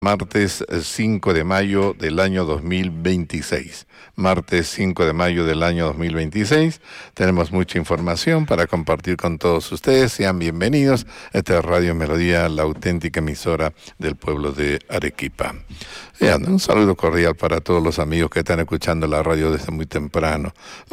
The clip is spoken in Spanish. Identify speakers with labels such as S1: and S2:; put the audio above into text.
S1: Martes 5 de mayo del año 2026. Martes 5 de mayo del año 2026. Tenemos mucha información para compartir con todos ustedes. Sean bienvenidos. Esta es Radio Melodía, la auténtica emisora del pueblo de Arequipa. Un saludo cordial para todos los amigos que están escuchando la radio desde muy temprano.